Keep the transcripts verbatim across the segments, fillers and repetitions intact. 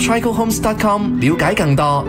trico homes dot com 了解更多。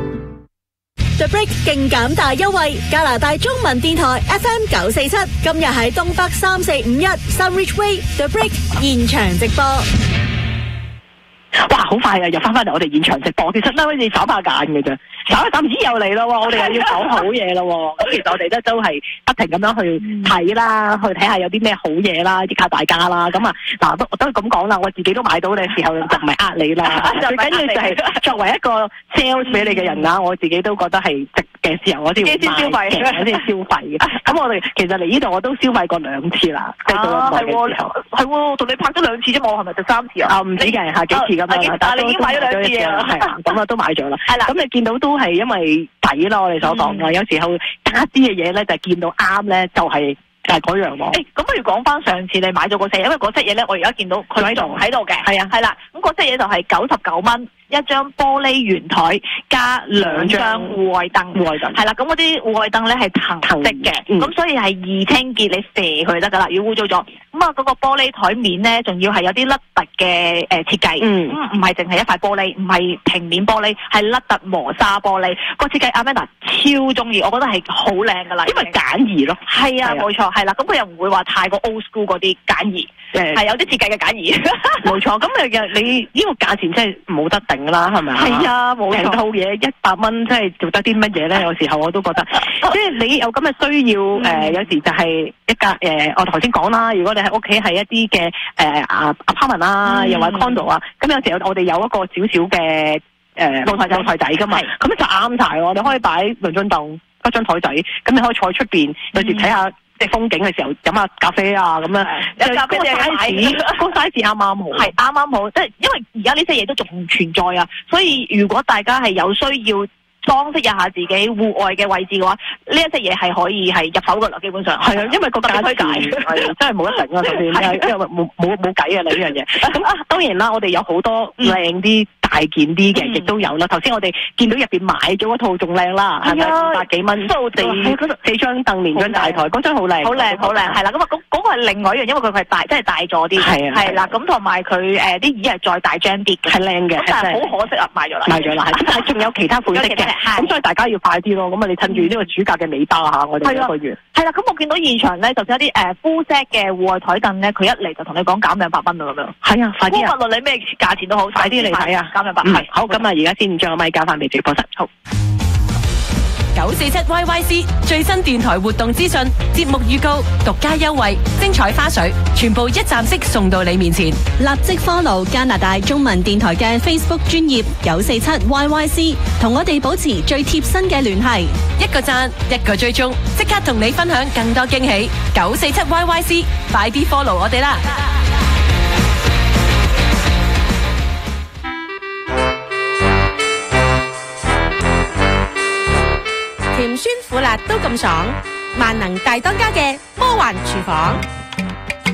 The Break 勁減大優惠，加拿大中文電台 F M 九四七，今日喺東北三四五一 Sunridge Way The Break 現場直播。 哇，好快啊！又翻翻嚟我哋現場直播，其實咧好似眨下眼嘅啫，眨下眼唔知又嚟咯，我哋又要講好嘢咯。咁其實我哋咧都係不停咁樣去睇啦，去睇下有啲咩好嘢啦，益下大家啦。咁啊，嗱都都咁講啦，我自己都買到嘅時候就唔係呃你啦，最緊要就係作為一個 sales 俾你嘅人啦，我自己都覺得係值嘅時候我先會買嘅，我先消費嘅。咁我哋其實嚟呢度我都消費過兩次啦，即係到咗嘅時候。 係喎，同你拍咗兩次啫嘛，係咪第三次啊？ 啊，唔止嘅，係幾次咁樣。 但係你已經買咗兩次啊， 係啊，咁啊都買咗啦。 係啦， 咁你見到都係因為抵啦，我哋所講嘅。有時候家私嘅嘢咧，就見到啱咧，就係就係嗰樣喎。 誒，咁不如講翻上次你買咗嗰 set，因為嗰 set 嘢咧，我而家見到佢喺度喺度嘅。係啊，係啦，咁嗰 set 嘢就係九十九蚊。一張玻璃圓台加兩張戶外燈，戶外燈係啦，咁嗰啲戶外燈咧係藤色嘅，咁、嗯、所以係易清潔，你射佢得噶啦。如果污糟咗，咁啊嗰個玻璃台面咧，仲要係有啲凹凸嘅誒設計，咁唔係淨係一塊玻璃，唔係平面玻璃，係凹凸磨砂玻璃。個設計阿 Amanda 超中意，我覺得係好靚噶啦，因為簡易咯。係啊，冇錯，係啦，咁佢又唔會話太過 old school 嗰啲簡易，係、嗯、有啲設計嘅簡易。冇錯，咁你你呢個價錢真係冇得定啦，係咪啊？係啊，冇錯。成套嘢一百蚊，真係做得啲乜嘢咧？有時候我都覺得，即係你有咁嘅需要，誒、呃，有時就係一格誒、呃，我頭先講啦。如果你喺屋企係一啲嘅誒啊 apartment 啊，又或者 condo 啊，咁有時候我哋有一個少少嘅誒露台露台仔噶嘛，咁就啱晒喎。你可以擺兩張凳，一張台仔，咁你可以坐喺出邊，有時睇下即係風景嘅時候飲下咖啡啊，咁樣有咖啡嘅 size，嗰 size 啱啱好，係啱啱好。即係因為而家呢些嘢都仲存在啊，所以如果大家係有需要裝飾一下自己戶外嘅位置嘅話，呢一隻嘢係可以係入手噶啦，基本上係啊，因為個價錢係真係冇得頂啊，首先因為冇冇冇計啊，你呢樣嘢。咁啊，當然啦，我哋有好多靚啲。大件啲嘅，亦都有啦。頭先我哋見到入邊買咗一套仲靚啦，係咪五百幾蚊？掃地四張凳連張大台，嗰張好靚，好靚好靚，係啦。咁啊，嗰嗰個係另外一樣，因為佢係大，真係大咗啲，係啊，係啦。咁同埋佢誒啲椅係再大張啲嘅，係靚嘅。咁但係好可惜啊，賣咗啦，賣咗啦。咁但係仲有其他款式嘅，咁所以大家要快啲咯。咁啊，你趁住呢個暑假嘅尾巴嚇，我哋一個月。係啦，咁我見到現場咧，就有啲誒 full set 嘅戶外台凳咧，佢一嚟就同你講減兩百蚊啊咁樣。係啊，快啲啊！無論你咩價錢都好，快啲嚟睇啊！嗯，好，咁啊，而家先將個咪交翻俾直播室。好， 九四七 Y Y C 最新電台活動資訊、節目預告、獨家優惠、精彩花絮，全部一站式送到你面前。 立即 follow 加拿大中文電台嘅 Facebook 專頁九四七 Y Y C， 同我哋保持最貼身嘅聯繫。 一個讚，一個追蹤，即刻同你分享更多驚喜。九四七 Y Y C， 快啲 follow 我哋啦！ 甜酸苦辣都咁爽，萬能大當家嘅魔幻廚房。